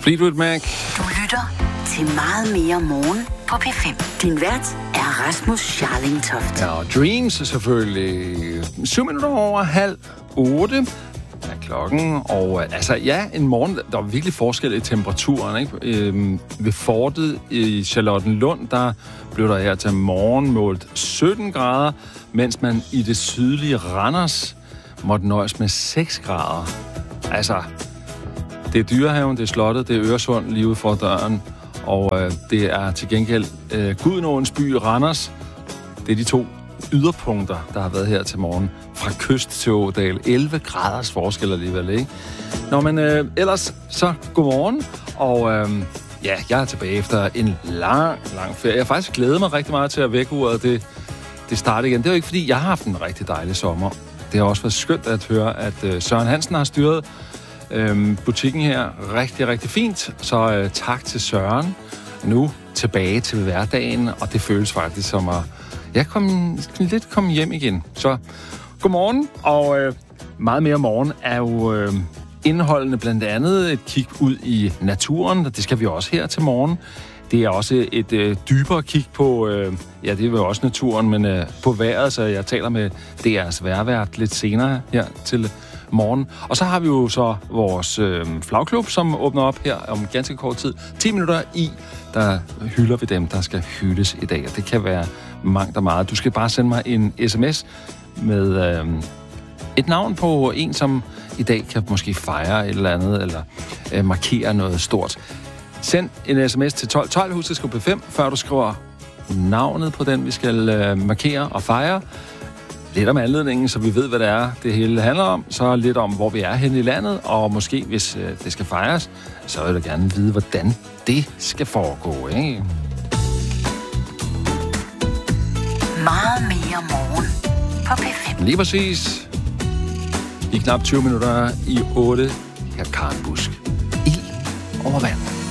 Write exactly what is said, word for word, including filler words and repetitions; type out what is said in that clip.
Fleetwood Mac. Du lytter til meget mere morgen på P fem. Din vært er Rasmus Scharling Toft. Ja, og Dreams selvfølgelig. Syv minutter over halv otte er klokken. Og altså, ja, en morgen, der var virkelig forskel i temperaturen, ikke? Øhm, ved fortet i Charlottenlund, der blev der her til morgen målt sytten grader, mens man i det sydlige Randers måtte nøjes med seks grader. Altså, det er Dyrehaven, det er slottet, det er Øresund lige ude for døren, og øh, det er til gengæld øh, Gudenåens by Randers. Det er de to yderpunkter, der har været her til morgen. Fra kyst til ådal. elleve graders forskel alligevel, ikke? Nå, men øh, ellers så godmorgen, og øh, ja, jeg er tilbage efter en lang, lang ferie. Jeg har faktisk glædet mig rigtig meget til at vækkeuret, det, det starter igen. Det er jo ikke, fordi jeg har haft en rigtig dejlig sommer. Det har også været skønt at høre, at øh, Søren Hansen har styret Øhm, butikken her rigtig, rigtig fint. Så øh, tak til Søren. Nu tilbage til hverdagen, og det føles faktisk som at jeg kom lidt komme hjem igen. Så godmorgen, og øh, meget mere morgen er jo øh, indeholdende blandt andet et kig ud i naturen, og det skal vi også her til morgen. Det er også et øh, dybere kig på, øh, ja, det er jo også naturen, men øh, på vejret, så jeg taler med D R's vejrvært lidt senere her til morgen. Og så har vi jo så vores øh, flagklub, som åbner op her om ganske kort tid. ti minutter i, der hylder vi dem, der skal hyldes i dag. Og det kan være mangt og meget. Du skal bare sende mig en sms med øh, et navn på en, som i dag kan måske fejre et eller andet, eller øh, markere noget stort. Send en sms til tolv tolv, husk at skrive P fem, før du skriver navnet på den, vi skal øh, markere og fejre. Lidt om anledningen, så vi ved, hvad det er, det hele handler om. Så lidt om, hvor vi er henne i landet, og måske, hvis øh, det skal fejres, så vil jeg gerne vide, hvordan det skal foregå, ikke? Meget mere morgen på P fem. Lige præcis. I knap tyve minutter i otte. Her Karen Busk. Ild over vand.